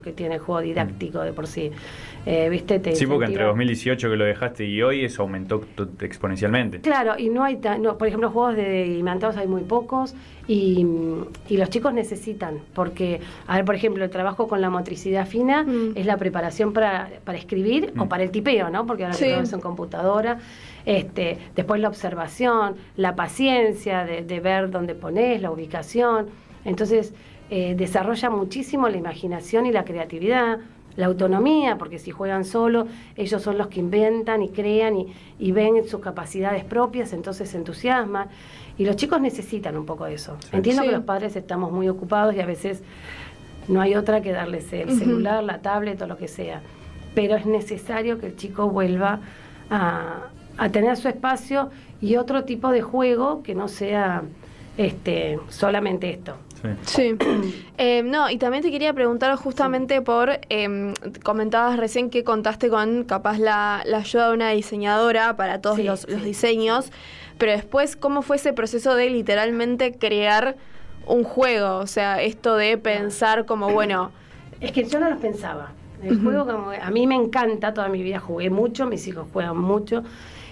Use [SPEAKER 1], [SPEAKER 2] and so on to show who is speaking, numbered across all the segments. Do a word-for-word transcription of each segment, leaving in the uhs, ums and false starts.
[SPEAKER 1] que tiene el juego didáctico de por sí. Eh, ¿viste? Te
[SPEAKER 2] sí, porque
[SPEAKER 1] incentiva.
[SPEAKER 2] entre dos mil dieciocho que lo dejaste y hoy eso aumentó exponencialmente.
[SPEAKER 1] Claro, y no hay, no, por ejemplo, juegos de imantados hay muy pocos y, y los chicos necesitan, porque, a ver, por ejemplo, el trabajo con la motricidad fina mm. es la preparación para, para escribir mm. o para el tipeo, ¿no? Porque ahora sí. todo eso en computadora. Este, después la observación, la paciencia de, de ver dónde ponés, la ubicación. Entonces, eh, desarrolla muchísimo la imaginación y la creatividad, la autonomía, porque si juegan solo, ellos son los que inventan y crean y, y ven sus capacidades propias, entonces se entusiasman. Y los chicos necesitan un poco de eso. Sí. Entiendo sí. que los padres estamos muy ocupados y a veces no hay otra que darles el uh-huh. celular, la tablet o lo que sea. Pero es necesario que el chico vuelva a, a tener su espacio y otro tipo de juego que no sea este, solamente esto.
[SPEAKER 3] Sí. Eh, no, y también te quería preguntar justamente sí. por, eh, comentabas recién que contaste con capaz la, la ayuda de una diseñadora para todos sí, los, sí. los diseños, pero después, ¿cómo fue ese proceso de literalmente crear un juego? O sea, esto de pensar como, bueno...
[SPEAKER 1] Es que yo no los pensaba. El uh-huh. juego, como a mí me encanta, toda mi vida jugué mucho, mis hijos juegan mucho,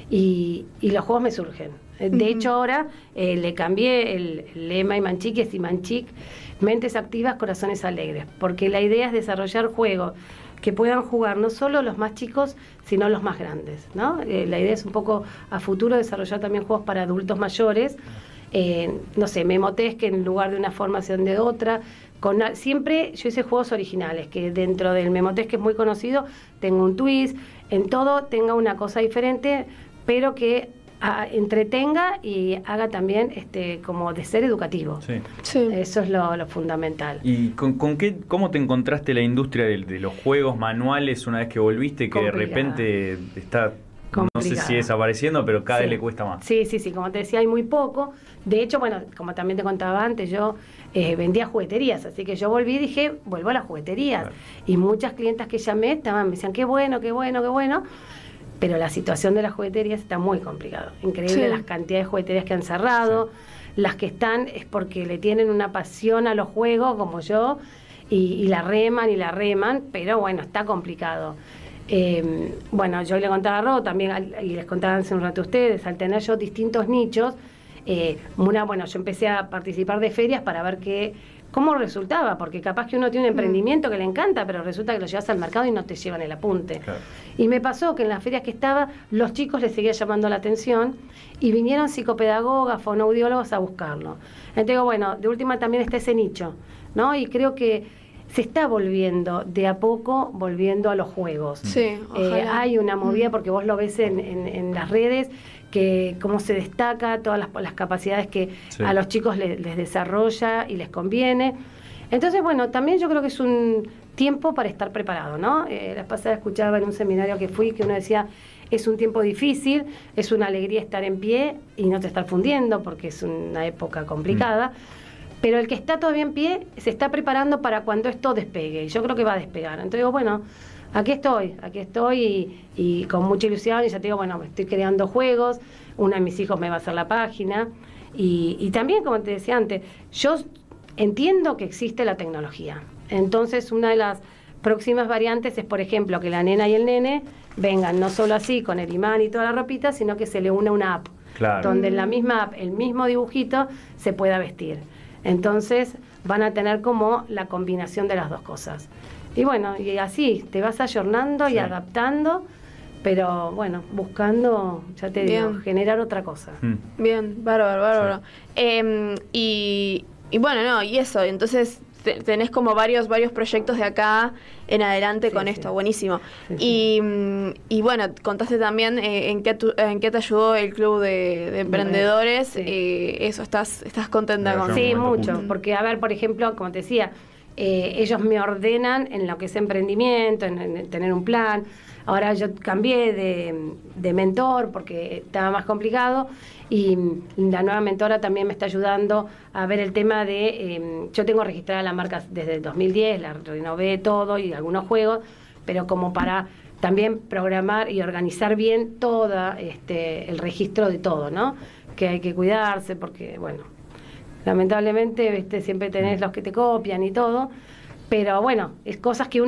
[SPEAKER 1] y, y los juegos me surgen. De uh-huh. hecho, ahora eh, le cambié el, el lema Imanchik, es Imanchik, mentes activas, corazones alegres, porque la idea es desarrollar juegos que puedan jugar no solo los más chicos, sino los más grandes, ¿no? Eh, la idea es un poco a futuro desarrollar también juegos para adultos mayores, eh, no sé, Memotes, que en lugar de una forma sean de otra. Con, siempre yo hice juegos originales, que dentro del Memotes, que es muy conocido, tengo un twist, en todo tenga una cosa diferente, pero que a, entretenga y haga también este como de ser educativo. Sí. Sí. Eso es lo, lo fundamental.
[SPEAKER 2] ¿Y con, con qué, cómo te encontraste la industria de, de los juegos manuales una vez que volviste, que complicada. De repente está, complicada. No sé si desapareciendo, pero cada sí. vez le cuesta más?
[SPEAKER 1] Sí, sí, sí, como te decía, hay muy poco. De hecho, bueno, como también te contaba antes, yo eh, vendía jugueterías, así que yo volví y dije, vuelvo a las jugueterías. Claro. Y muchas clientas que llamé estaban, me decían, qué bueno, qué bueno, qué bueno. Pero la situación de las jugueterías está muy complicada. Increíble sí. las cantidades de jugueterías que han cerrado. Sí. Las que están es porque le tienen una pasión a los juegos, como yo, y, y la reman y la reman, pero bueno, está complicado. Eh, bueno, yo le contaba a Ro, también, y les contaba hace un rato a ustedes, al tener yo distintos nichos, eh, una, bueno, yo empecé a participar de ferias para ver qué... ¿Cómo resultaba? Porque capaz que uno tiene un emprendimiento que le encanta, pero resulta que lo llevas al mercado y no te llevan el apunte. Claro. Y me pasó que en las ferias que estaba, los chicos les seguía llamando la atención y vinieron psicopedagogas, fonoaudiólogos a buscarlo. Entonces digo, bueno, de última también está ese nicho, ¿no? Y creo que se está volviendo, de a poco, volviendo a los juegos.
[SPEAKER 3] Sí,
[SPEAKER 1] eh, hay una movida, porque vos lo ves en, en, en las redes, que cómo se destaca, todas las, las capacidades que sí. a los chicos les, les desarrolla y les conviene. Entonces, bueno, también yo creo que es un tiempo para estar preparado, ¿no? Eh, la pasada escuchaba en un seminario que fui que uno decía, es un tiempo difícil, es una alegría estar en pie y no te estar fundiendo porque es una época complicada, mm. pero el que está todavía en pie se está preparando para cuando esto despegue, y yo creo que va a despegar. Entonces digo, bueno, aquí estoy, aquí estoy y, y con mucha ilusión, y ya te digo, bueno, estoy creando juegos, uno de mis hijos me va a hacer la página, y, y también, como te decía antes, yo entiendo que existe la tecnología. Entonces, una de las próximas variantes es, por ejemplo, que la nena y el nene vengan no solo así, con el imán y toda la ropita, sino que se le une una app, claro. donde en la misma app, el mismo dibujito, se pueda vestir. Entonces, van a tener como la combinación de las dos cosas. Y bueno, y así te vas ayornando sí. y adaptando, pero bueno, buscando, ya te Bien. digo, generar otra cosa.
[SPEAKER 3] Mm. Bien, bárbaro, bárbaro. Sí. Eh, y, y bueno, no, y eso, entonces te, tenés como varios varios proyectos de acá en adelante sí, con sí. esto, buenísimo. Sí, sí. Y, y bueno, contaste también eh, en, qué tu, en qué te ayudó el club de, de emprendedores, sí. eh, eso, ¿estás, estás contenta
[SPEAKER 1] Pero
[SPEAKER 3] con
[SPEAKER 1] Sí, mucho, punto. Porque a ver, por ejemplo, como te decía, Eh, ellos me ordenan en lo que es emprendimiento, en, en tener un plan. Ahora yo cambié de, de mentor porque estaba más complicado, y la nueva mentora también me está ayudando a ver el tema de, eh, yo tengo registrada la marca desde el dos mil diez, la renové todo y algunos juegos, pero como para también programar y organizar bien todo este, el registro de todo, ¿no? Que hay que cuidarse porque, bueno, lamentablemente, ¿viste? Siempre tenés los que te copian y todo, Pero bueno, es cosas que uno